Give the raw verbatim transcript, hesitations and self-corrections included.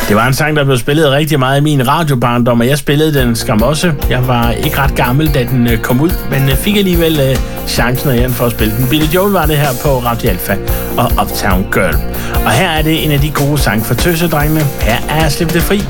Det var en sang, der blev spillet rigtig meget i min radiobarndom, og jeg spillede den skam også. Jeg var ikke ret gammel, da den øh, kom ud, men øh, fik alligevel øh, chancen igen for at spille den. Billy Joel var det her på Radio Alpha og Uptown Girl. Og her er det en af de gode sange for tøsedrengene. Her er Slip det fri.